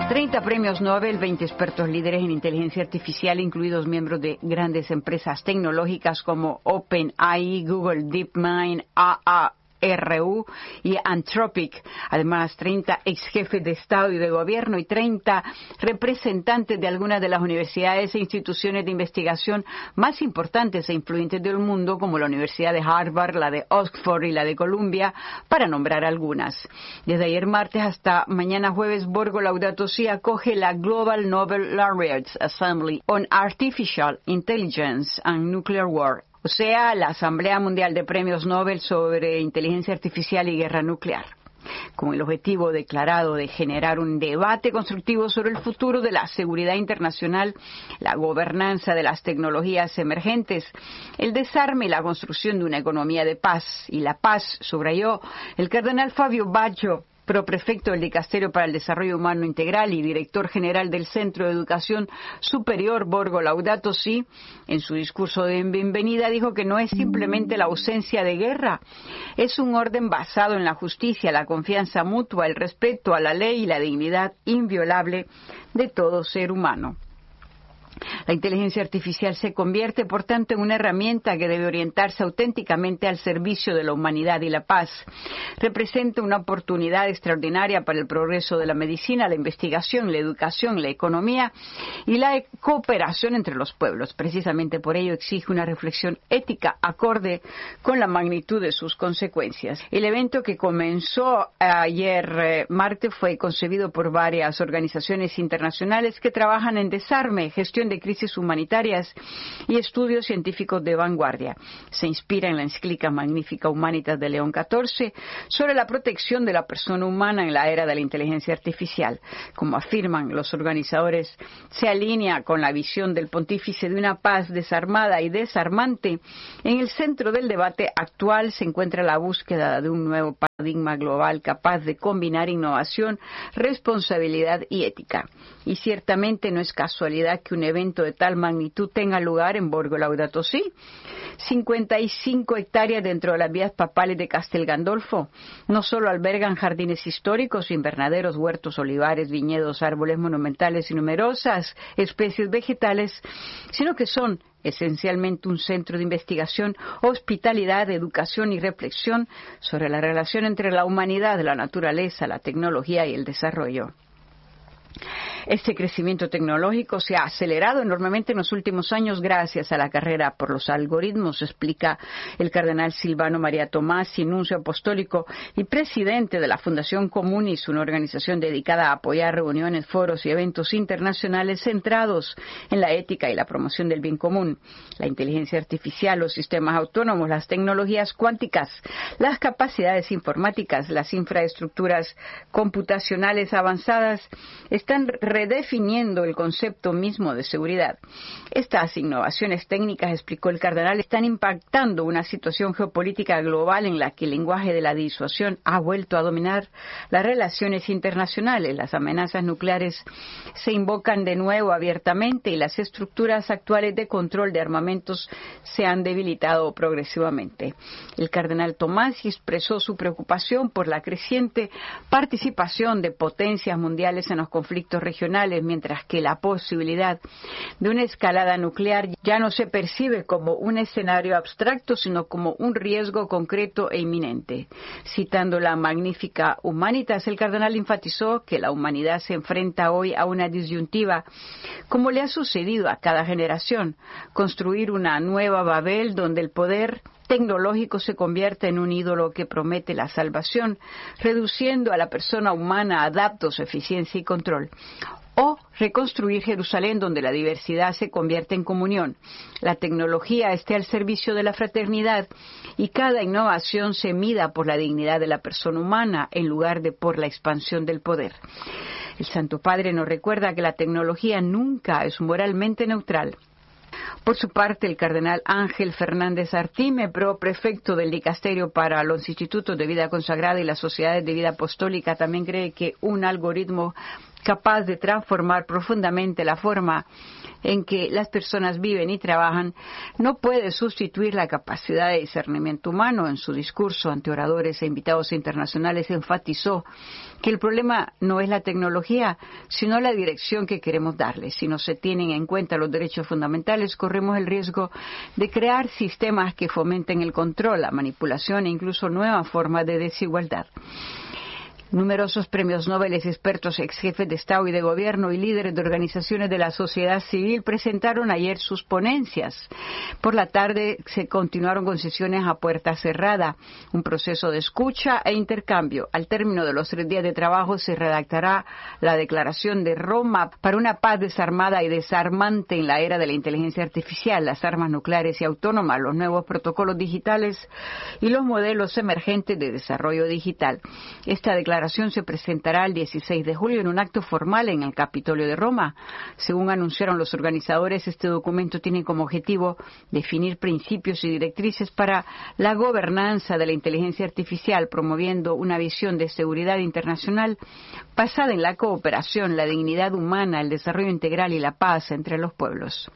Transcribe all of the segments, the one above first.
30 premios Nobel, 20 expertos líderes en inteligencia artificial, incluidos miembros de grandes empresas tecnológicas como OpenAI, Google DeepMind, AARU y Anthropic. Además, 30 ex jefes de Estado y de Gobierno y 30 representantes de algunas de las universidades e instituciones de investigación más importantes e influyentes del mundo, como la Universidad de Harvard, la de Oxford y la de Columbia, para nombrar algunas. Desde ayer martes hasta mañana jueves, Borgo Laudato Si acoge la Global Nobel Laureates Assembly on Artificial Intelligence and Nuclear War, o sea, la Asamblea Mundial de Premios Nobel sobre Inteligencia Artificial y Guerra Nuclear, con el objetivo declarado de generar un debate constructivo sobre el futuro de la seguridad internacional, la gobernanza de las tecnologías emergentes, el desarme y la construcción de una economía de paz. Y la paz, subrayó el cardenal Fabio Baggio, proprefecto del Dicasterio para el Desarrollo Humano Integral y director general del Centro de Educación Superior Borgo Laudato Si, en su discurso de bienvenida dijo que no es simplemente la ausencia de guerra, es un orden basado en la justicia, la confianza mutua, el respeto a la ley y la dignidad inviolable de todo ser humano. La inteligencia artificial se convierte, por tanto, en una herramienta que debe orientarse auténticamente al servicio de la humanidad y la paz. Representa una oportunidad extraordinaria para el progreso de la medicina, la investigación, la educación, la economía y la cooperación entre los pueblos. Precisamente por ello exige una reflexión ética acorde con la magnitud de sus consecuencias. El evento, que comenzó ayer martes, fue concebido por varias organizaciones internacionales que trabajan en desarme, gestión de crisis humanitarias y estudios científicos de vanguardia. Se inspira en la encíclica Magnificat Humanitas de León XIV sobre la protección de la persona humana en la era de la inteligencia artificial. Como afirman los organizadores, se alinea con la visión del pontífice de una paz desarmada y desarmante. En el centro del debate actual se encuentra la búsqueda de un nuevo paradigma global capaz de combinar innovación, responsabilidad y ética. Y ciertamente no es casualidad que un evento de tal magnitud tenga lugar en Borgo Laudato Si. 55 hectáreas dentro de las vías papales de Castel Gandolfo no solo albergan jardines históricos, invernaderos, huertos, olivares, viñedos, árboles monumentales y numerosas especies vegetales, sino que son esencialmente un centro de investigación, hospitalidad, educación y reflexión sobre la relación entre la humanidad, la naturaleza, la tecnología y el desarrollo. Este crecimiento tecnológico se ha acelerado enormemente en los últimos años gracias a la carrera por los algoritmos, explica el cardenal Silvano María Tomasi, nuncio apostólico y presidente de la Fundación Communis, una organización dedicada a apoyar reuniones, foros y eventos internacionales centrados en la ética y la promoción del bien común. La inteligencia artificial, los sistemas autónomos, las tecnologías cuánticas, las capacidades informáticas, las infraestructuras computacionales avanzadas están redefiniendo el concepto mismo de seguridad. Estas innovaciones técnicas, explicó el cardenal, están impactando una situación geopolítica global en la que el lenguaje de la disuasión ha vuelto a dominar las relaciones internacionales. Las amenazas nucleares se invocan de nuevo abiertamente y las estructuras actuales de control de armamentos se han debilitado progresivamente. El cardenal Tomasi expresó su preocupación por la creciente participación de potencias mundiales en los conflictos regionales, mientras que la posibilidad de una escalada nuclear ya no se percibe como un escenario abstracto, sino como un riesgo concreto e inminente. Citando la Magnificat Humanitas, el cardenal enfatizó que la humanidad se enfrenta hoy a una disyuntiva, como le ha sucedido a cada generación: construir una nueva Babel donde el poder tecnológico se convierte en un ídolo que promete la salvación, reduciendo a la persona humana a datos, eficiencia y control. O reconstruir Jerusalén donde la diversidad se convierte en comunión. La tecnología esté al servicio de la fraternidad y cada innovación se mida por la dignidad de la persona humana en lugar de por la expansión del poder. El Santo Padre nos recuerda que la tecnología nunca es moralmente neutral. Por su parte, el cardenal Ángel Fernández Artime, prefecto del Dicasterio para los Institutos de Vida Consagrada y las Sociedades de Vida Apostólica, también cree que un algoritmo capaz de transformar profundamente la forma en que las personas viven y trabajan no puede sustituir la capacidad de discernimiento humano. En su discurso ante oradores e invitados internacionales enfatizó que el problema no es la tecnología, sino la dirección que queremos darle. Si no se tienen en cuenta los derechos fundamentales, corremos el riesgo de crear sistemas que fomenten el control, la manipulación e incluso nuevas formas de desigualdad. Numerosos premios Nobel, expertos, ex jefes de Estado y de Gobierno y líderes de organizaciones de la sociedad civil presentaron ayer sus ponencias. Por la tarde se continuaron con sesiones a puerta cerrada, un proceso de escucha e intercambio. Al término de los 3 días de trabajo se redactará la Declaración de Roma para una paz desarmada y desarmante en la era de la inteligencia artificial, las armas nucleares y autónomas, los nuevos protocolos digitales y los modelos emergentes de desarrollo digital. Esta declaración se presentará el 16 de julio en un acto formal en el Capitolio de Roma. Según anunciaron los organizadores, este documento tiene como objetivo definir principios y directrices para la gobernanza de la inteligencia artificial, promoviendo una visión de seguridad internacional basada en la cooperación, la dignidad humana, el desarrollo integral y la paz entre los pueblos.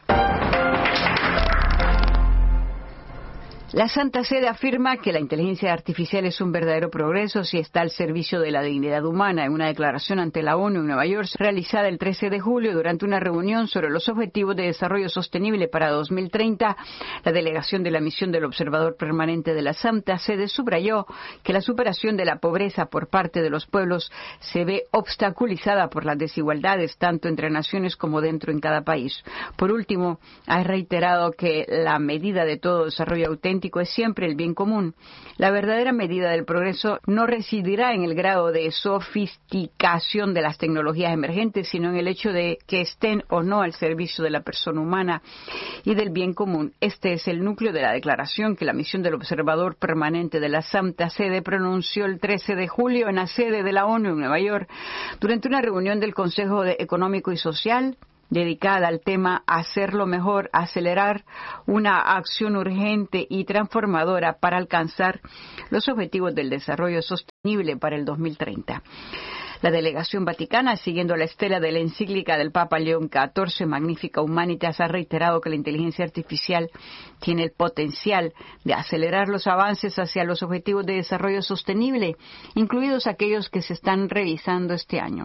La Santa Sede afirma que la inteligencia artificial es un verdadero progreso si está al servicio de la dignidad humana. En una declaración ante la ONU en Nueva York, realizada el 13 de julio durante una reunión sobre los Objetivos de Desarrollo Sostenible para 2030, la delegación de la misión del Observador Permanente de la Santa Sede subrayó que la superación de la pobreza por parte de los pueblos se ve obstaculizada por las desigualdades, tanto entre naciones como dentro en cada país. Por último, ha reiterado que la medida de todo desarrollo auténtico es siempre el bien común. La verdadera medida del progreso no residirá en el grado de sofisticación de las tecnologías emergentes, sino en el hecho de que estén o no al servicio de la persona humana y del bien común. Este es el núcleo de la declaración que la misión del Observador Permanente de la Santa Sede pronunció el 13 de julio en la sede de la ONU en Nueva York durante una reunión del Consejo Económico y Social dedicada al tema Hacerlo Mejor, acelerar una acción urgente y transformadora para alcanzar los objetivos del desarrollo sostenible para el 2030. La delegación vaticana, siguiendo la estela de la encíclica del Papa León XIV, Magnificat Humanitas, ha reiterado que la inteligencia artificial tiene el potencial de acelerar los avances hacia los objetivos de desarrollo sostenible, incluidos aquellos que se están revisando este año.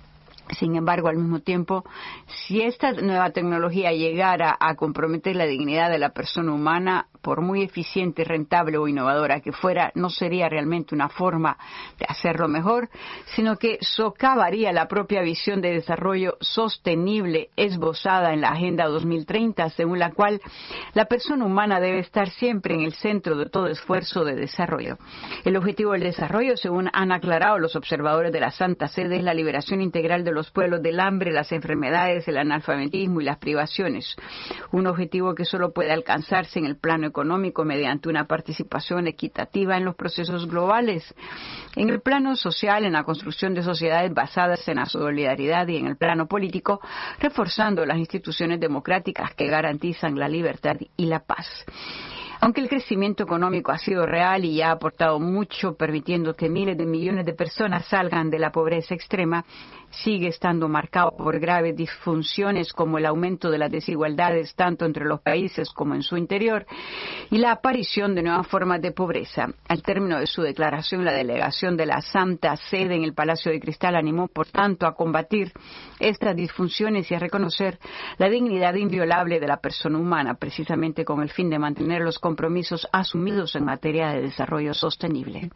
Sin embargo, al mismo tiempo, si esta nueva tecnología llegara a comprometer la dignidad de la persona humana, por muy eficiente, rentable o innovadora que fuera, no sería realmente una forma de hacerlo mejor, sino que socavaría la propia visión de desarrollo sostenible esbozada en la Agenda 2030, según la cual la persona humana debe estar siempre en el centro de todo esfuerzo de desarrollo. El objetivo del desarrollo, según han aclarado los observadores de la Santa Sede, es la liberación integral de los pueblos del hambre, las enfermedades, el analfabetismo y las privaciones. Un objetivo que solo puede alcanzarse en el plano económico mediante una participación equitativa en los procesos globales. En el plano social, en la construcción de sociedades basadas en la solidaridad, y en el plano político, reforzando las instituciones democráticas que garantizan la libertad y la paz. Aunque el crecimiento económico ha sido real y ha aportado mucho, permitiendo que miles de millones de personas salgan de la pobreza extrema, sigue estando marcado por graves disfunciones como el aumento de las desigualdades tanto entre los países como en su interior y la aparición de nuevas formas de pobreza. Al término de su declaración, la delegación de la Santa Sede en el Palacio de Cristal animó, por tanto, a combatir estas disfunciones y a reconocer la dignidad inviolable de la persona humana, precisamente con el fin de mantener los compromisos asumidos en materia de desarrollo sostenible.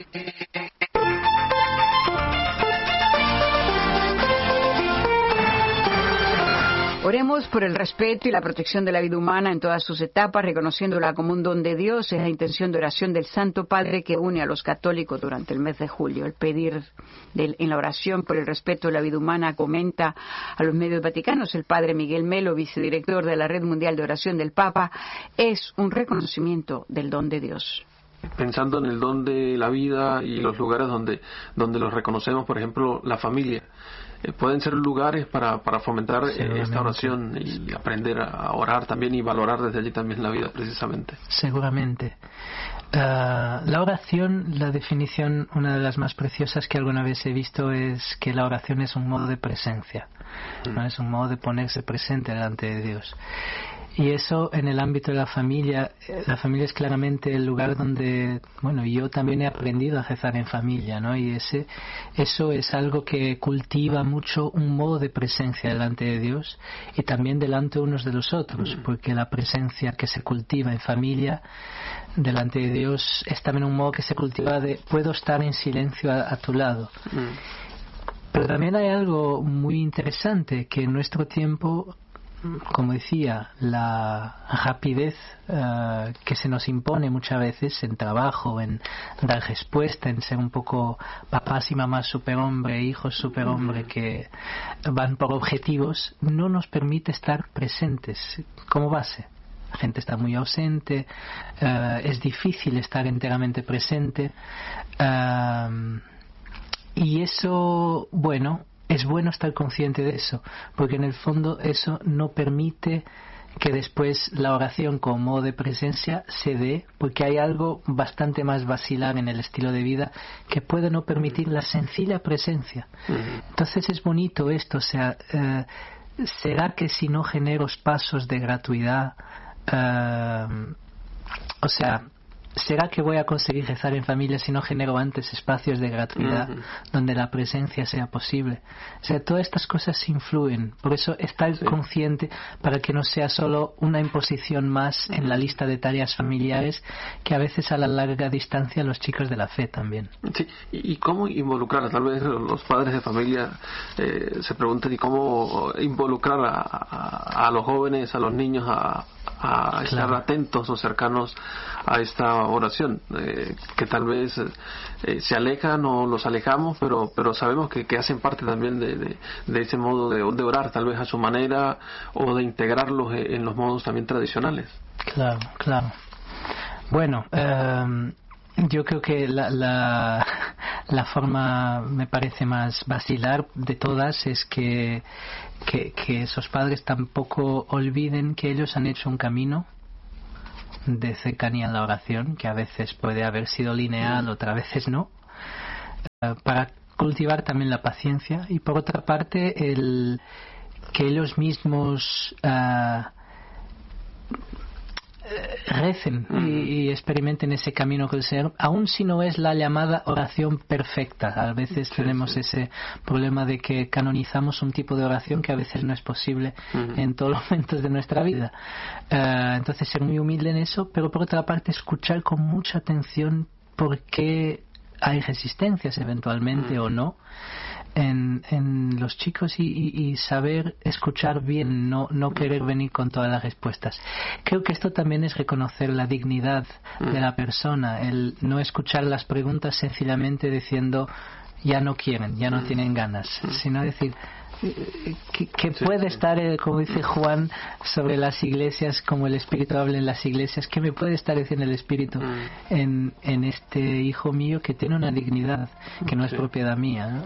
Oremos por el respeto y la protección de la vida humana en todas sus etapas, reconociéndola como un don de Dios. Es la intención de oración del Santo Padre que une a los católicos durante el mes de julio. El pedir en la oración por el respeto de la vida humana comenta a los medios vaticanos el Padre Miguel Melo, vicedirector de la Red Mundial de Oración del Papa, es un reconocimiento del don de Dios. Pensando en el don de la vida y los lugares donde los reconocemos, por ejemplo, la familia. Pueden ser lugares para fomentar esta oración y aprender a orar también y valorar desde allí también la vida, precisamente. Seguramente. La oración, la definición, una de las más preciosas que alguna vez he visto es que la oración es un modo de presencia, ¿no? Es un modo de ponerse presente delante de Dios. Y eso en el ámbito de la familia es claramente el lugar donde, bueno, yo también he aprendido a rezar en familia, ¿no? Y eso es algo que cultiva mucho un modo de presencia delante de Dios y también delante unos de los otros, porque la presencia que se cultiva en familia delante de Dios es también un modo que se cultiva de puedo estar en silencio a tu lado. Pero también hay algo muy interesante, que en nuestro tiempo, como decía, la rapidez que se nos impone muchas veces en trabajo, en dar respuesta, en ser un poco papás y mamás superhombre, hijos superhombre que van por objetivos, no nos permite estar presentes como base. La gente está muy ausente, es difícil estar enteramente presente, y eso, bueno, es bueno estar consciente de eso, porque en el fondo eso no permite que después la oración como modo de presencia se dé, porque hay algo bastante más vacilar en el estilo de vida que puede no permitir la sencilla presencia. Entonces es bonito esto, o sea, ¿será que si no genero pasos de gratuidad, o sea, ¿será que voy a conseguir rezar en familia si no genero antes espacios de gratuidad donde la presencia sea posible? O sea, todas estas cosas influyen. Por eso estar consciente, para que no sea solo una imposición más en la lista de tareas familiares, que a veces a la larga distancia los chicos de la fe también. Sí, ¿y cómo involucrar? Tal vez los padres de familia se preguntan, ¿y cómo involucrar a los jóvenes, a los niños a estar atentos o cercanos a esta oración, que tal vez se alejan o los alejamos, pero sabemos que hacen parte también de ese modo de orar, tal vez a su manera, o de integrarlos en los modos también tradicionales? Claro. Bueno, yo creo que la forma, me parece, más vacilar de todas es que esos padres tampoco olviden que ellos han hecho un camino de cercanía en la oración, que a veces puede haber sido lineal, otras veces no, para cultivar también la paciencia, y por otra parte que ellos mismos recen y experimenten ese camino con el Señor, aun si no es la llamada oración perfecta. A veces tenemos ese problema de que canonizamos un tipo de oración que a veces no es posible en todos los momentos de nuestra vida. Entonces ser muy humilde en eso, pero por otra parte escuchar con mucha atención por qué hay resistencias eventualmente o no en los chicos, y saber escuchar bien, no querer venir con todas las respuestas. Creo que esto también es reconocer la dignidad de la persona, el no escuchar las preguntas sencillamente diciendo ya no quieren, ya no tienen ganas, sino decir que puede estar, como dice Juan sobre las iglesias, como el Espíritu habla en las iglesias, que me puede estar diciendo el Espíritu en este hijo mío que tiene una dignidad que no es propiedad mía, ¿no?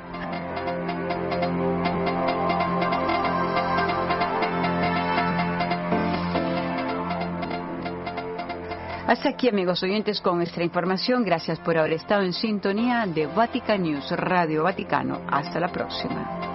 Hasta aquí, amigos oyentes, con nuestra información. Gracias por haber estado en sintonía de Vatican News, Radio Vaticano. Hasta la próxima.